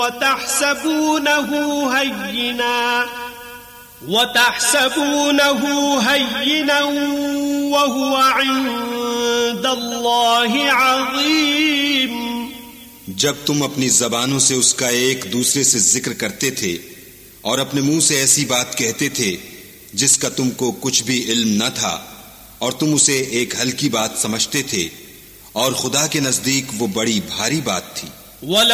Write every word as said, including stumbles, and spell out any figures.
वतहसबूनहु हय्यिना वतहसबूनहु हय्यिनन वहुवा इंदल्लाहि अज़ीम। जब तुम अपनी जबानों से उसका एक दूसरे से जिक्र करते थे और अपने मुंह से ऐसी बात कहते थे जिसका तुमको कुछ भी इल्म न था और तुम उसे एक हल्की बात समझते थे और खुदा के नजदीक वो बड़ी भारी बात थी।